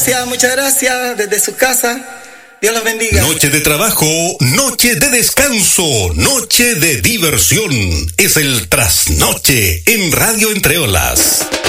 Muchas gracias desde su casa. Dios los bendiga. Noche de trabajo, noche de descanso, noche de diversión. Es el Trasnoche en Radio Entre Olas.